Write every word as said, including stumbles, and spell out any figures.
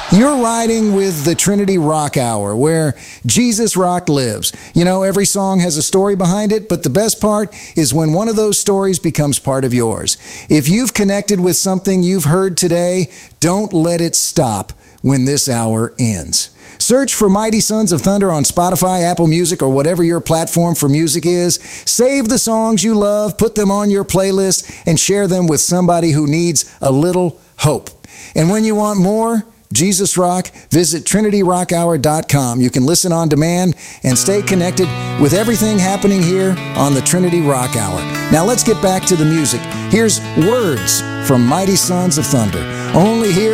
You're riding with the Trinity Rock Hour, where Jesus Rock lives. You know, every song has a story behind it, but the best part is when one of those stories becomes part of yours. If you've connected with something you've heard today, don't let it stop when this hour ends. Search for Mighty Sons of Thunder on Spotify, Apple Music, or whatever your platform for music is. Save the songs you love, put them on your playlist, and share them with somebody who needs a little hope. And when you want more Jesus Rock, visit Trinity Rock Hour dot com. You can listen on demand and stay connected with everything happening here on the Trinity Rock Hour. Now let's get back to the music. Here's Words from Mighty Sons of Thunder. Only here